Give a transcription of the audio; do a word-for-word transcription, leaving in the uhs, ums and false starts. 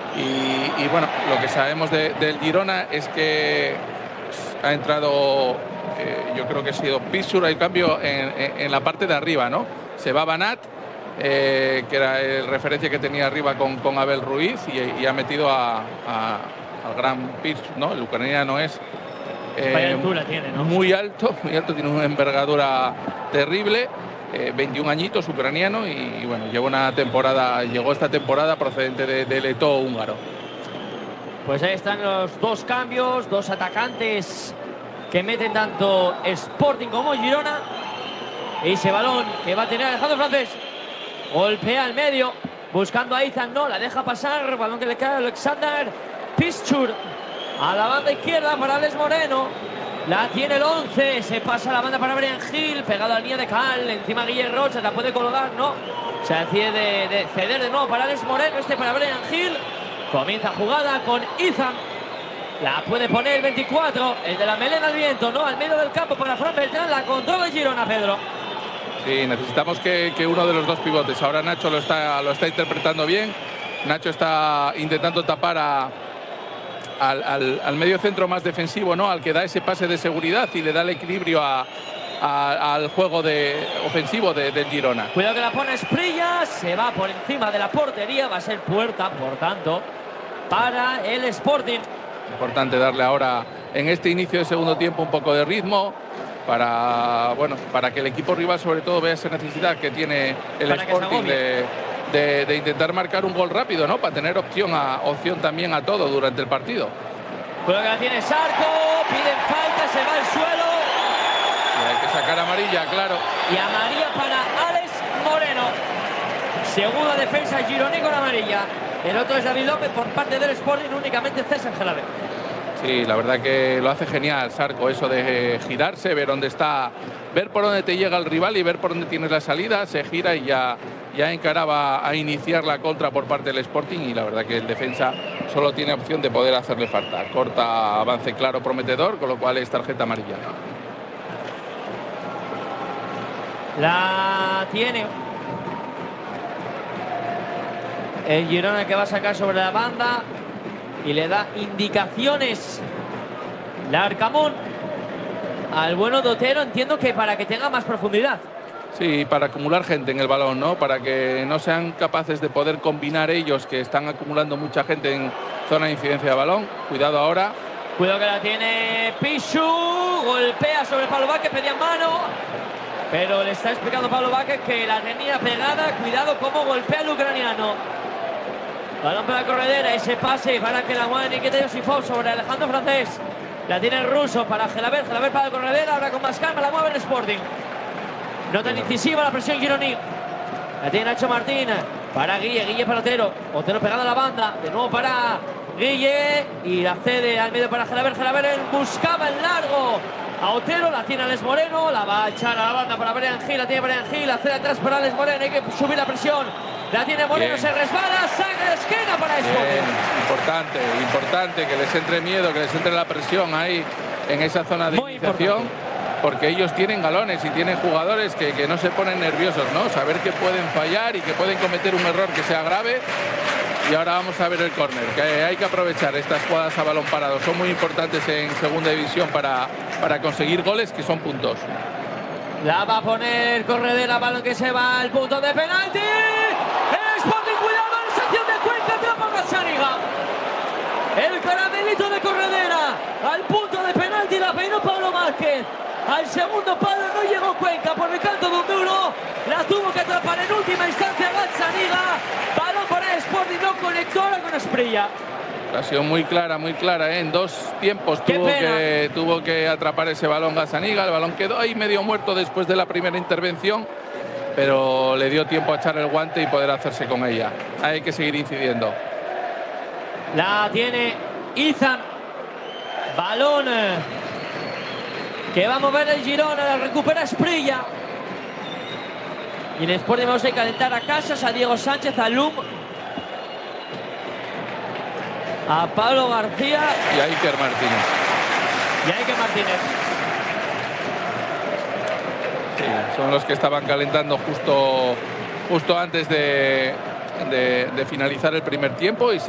Y, y bueno, lo que sabemos de, del Girona es que ha entrado, eh, yo creo que ha sido Piszczur, hay cambio en, en, en la parte de arriba, ¿no? Se va Banat, eh, que era el referencia que tenía arriba con, con Abel Ruiz, y, y ha metido a, a, al gran Piszczur, ¿no? El ucraniano es eh, Vaya altura tiene, ¿no? muy alto, muy alto, tiene una envergadura terrible. Eh, veintiún añitos, ucraniano, y, y bueno, lleva una temporada, llegó esta temporada procedente de, de Leto húngaro. Pues ahí están los dos cambios, dos atacantes que meten tanto Sporting como Girona. Y ese balón que va a tener Alejandro Francés, golpea al medio, buscando a Izan, no, la deja pasar, balón que le cae a Alexander Piszczur a la banda izquierda para Alex Moreno. La tiene el once, se pasa la banda para Brian Hill, pegado a la línea de Cal, encima Guillermo Rocha, la puede colgar, no. Se decide de, de ceder de nuevo para Alex Moreno, este para Brian Hill. Comienza jugada con Izan. La puede poner el veinticuatro, el de la melena al viento, no, al medio del campo para Fran Beltrán, la controla Girona, Pedro. Sí, necesitamos que, que uno de los dos pivotes, ahora Nacho lo está, lo está interpretando bien. Nacho está intentando tapar a... Al, al, al medio centro más defensivo, ¿no? Al que da ese pase de seguridad y le da el equilibrio a, a, al juego de, ofensivo de, del Girona. Cuidado que la pone Esprilla, se va por encima de la portería, va a ser puerta, por tanto, para el Sporting. Importante darle ahora, en este inicio de segundo tiempo, un poco de ritmo para, bueno, para que el equipo rival sobre todo vea esa necesidad que tiene el para Sporting de... De, de intentar marcar un gol rápido, ¿no? Para tener opción a opción también a todo durante el partido. Cuidado que la tiene Sarco, piden falta, se va al suelo. Y hay que sacar amarilla, claro. Y amarilla para Alex Moreno. Segunda defensa gironí con amarilla. El otro es David López por parte del Sporting, únicamente César Gelabert. Sí, la verdad que lo hace genial Sarco, eso de girarse, ver dónde está, ver por dónde te llega el rival y ver por dónde tienes la salida, se gira y ya, ya encaraba a iniciar la contra por parte del Sporting, y la verdad que el defensa solo tiene opción de poder hacerle falta. Corta, avance claro, prometedor, con lo cual es tarjeta amarilla. La tiene el Girona, que va a sacar sobre la banda y le da indicaciones Larcamón al bueno Dotero, entiendo que para que tenga más profundidad. Sí, para acumular gente en el balón, ¿no? Para que no sean capaces de poder combinar ellos, que están acumulando mucha gente en zona de incidencia de balón. Cuidado ahora. Cuidado que la tiene Piszczur, golpea sobre Pablo Vázquez, pedía mano, pero le está explicando Pablo Vázquez que la tenía pegada. Cuidado cómo golpea el ucraniano. Balón para la corredera, ese pase para que la muevan y que Josifov sobre Alejandro Francés. La tiene el ruso para Gelabert, Gelabert para la corredera, ahora con más calma la mueve el Sporting. No tan incisiva la presión gironí. La tiene Nacho Martín para Guille, Guille para Otero. Otero pegado a la banda, de nuevo para Guille y la cede al medio para Gelabert. Gelabert buscaba el largo a Otero, la tiene Alex Moreno, la va a echar a la banda para Brian Hill, la tiene Brian Hill, la cede atrás para Alex Moreno, hay que subir la presión. La tiene Moreno, bien. Se resbala, saca de esquina para Sporting. Importante, importante que les entre miedo, que les entre la presión ahí en esa zona de Muy iniciación, importante. Porque ellos tienen galones y tienen jugadores que, que no se ponen nerviosos, ¿no? Saber que pueden fallar y que pueden cometer un error que sea grave. Y ahora vamos a ver el córner, que hay que aprovechar estas jugadas a balón parado. Son muy importantes en segunda división para, para conseguir goles, que son puntos. La va a poner Corredera, balón que se va al punto de penalti. El Sporting, cuidado, la sección de Cuenca, atrapa a Gazzaniga. El caramelito de Corredera al punto de penalti, la peinó Pablo Vázquez. Al segundo palo no llegó Cuenca por el canto de un duro. La tuvo que atrapar en última instancia Gazzaniga. Balón para el Sporting, no conectó ahora con Esprilla. Ha sido muy clara, muy clara, ¿eh? En dos tiempos tuvo que, tuvo que atrapar ese balón Gazzaniga. El balón quedó ahí medio muerto después de la primera intervención, pero le dio tiempo a echar el guante y poder hacerse con ella. Hay que seguir incidiendo. La tiene Izan. Balón que va a mover el Girona, la recupera Esprilla. Y en Sporting vamos a calentar a Casas, a Diego Sánchez, a Lum, a Pablo García y a Iker Martínez. Y a Iker Martínez. Sí, son los que estaban calentando justo, justo antes de, de, de finalizar el primer tiempo y se